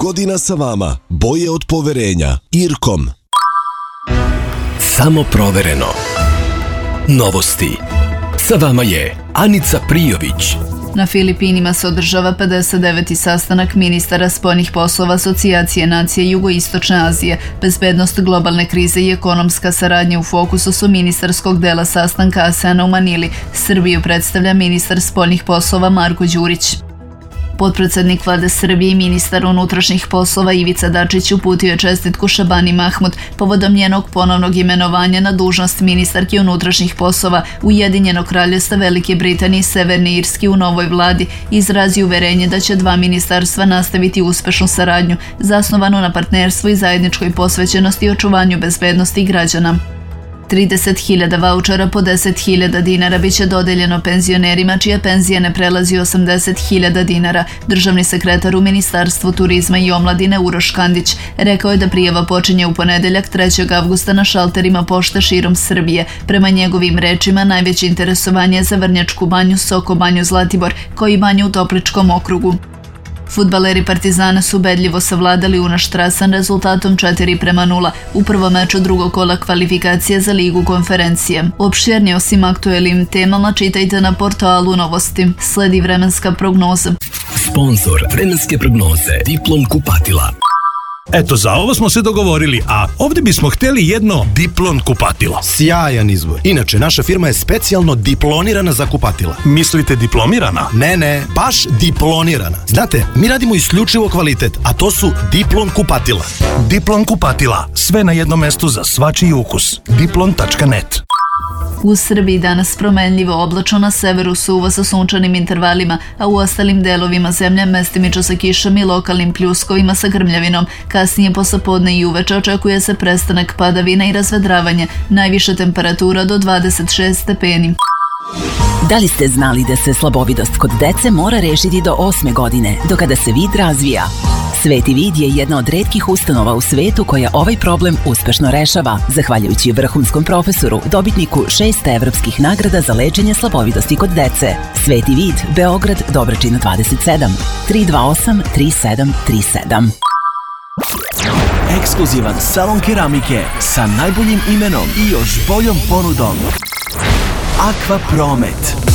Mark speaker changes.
Speaker 1: godina sa vama. Boje od poverenja. Irkom.
Speaker 2: Samo provereno. Novosti. Sa vama je Anica Prijović.
Speaker 3: Na Filipinima se održava 59. sastanak ministara spoljnih poslova Asocijacije nacije Jugoistočne Azije. Bezbednost, globalne krize i ekonomska saradnja u fokusu su ministarskog dela sastanka ASEAN-a u Manili. Srbiju predstavlja ministar spoljnih poslova Marko Đurić. Potpredsednik Vlade Srbije i ministar unutrašnjih poslova Ivica Dačić uputio je čestitku Šabani Mahmud povodom njenog ponovnog imenovanja na dužnost ministarke unutrašnjih poslova Ujedinjenog kraljevstva Velike Britanije i Severne Irske u novoj vladi i izrazio uverenje da će dva ministarstva nastaviti uspešnu saradnju zasnovanu na partnerstvu i zajedničkoj posvećenosti i očuvanju bezbednosti građana. 30.000 vaučera po 10.000 dinara biće dodeljeno penzionerima čija penzija ne prelazi 80.000 dinara. Državni sekretar u Ministarstvu turizma i omladine Uroš Kandić rekao je da prijava počinje u ponedeljak 3. avgusta na šalterima pošte širom Srbije. Prema njegovim rečima, najveće interesovanje je za Vrnjačku banju, Soko banju Zlatibor, kao i banju u Topličkom okrugu. Fudbaleri Partizana su ubedljivo savladali Unaštrasan rezultatom 4:0 u prvom meču drugog kola kvalifikacije za Ligu konferencije. Opširnije o svim aktuelnim temama čitajte na portalu Novosti. Sledi vremenska prognoza.
Speaker 2: Sponzor vremenske prognoze Diplom kupatila.
Speaker 4: Eto, za ovo smo se dogovorili, a ovdje bismo htjeli jedno Diplon kupatilo.
Speaker 5: Sjajan izbor. Inače, naša firma je specijalno diplonirana za kupatila.
Speaker 4: Mislite diplomirana?
Speaker 5: Ne, baš diplonirana. Znate, mi radimo isključivo kvalitet, a to su Diplon kupatila.
Speaker 4: Diplon kupatila, sve na jednom mestu za svačiji ukus. Diplon.net.
Speaker 3: U Srbiji danas promenljivo oblačno, na severu suvo sa sunčanim intervalima, a u ostalim delovima zemlje mestimično sa kišom i lokalnim pljuskovima sa grmljavinom. Kasnije poslepodne i uveče očekuje se prestanak padavina i razvedravanje, najviša temperatura do 26 stepeni.
Speaker 6: Da li ste znali da se slabovidost kod dece mora rešiti do 8. godine, do kada se vid razvija? Sveti vid je jedna od retkih ustanova u svetu koja ovaj problem uspešno rešava, zahvaljujući vrhunskom profesoru, dobitniku 6 evropskih nagrada za lečenje slabovidosti kod dece. Sveti vid, Beograd, Dobračina 27, 328 3737.
Speaker 7: Ekskluzivan salon keramike sa najboljim imenom i još boljom ponudom. Aqua Promet.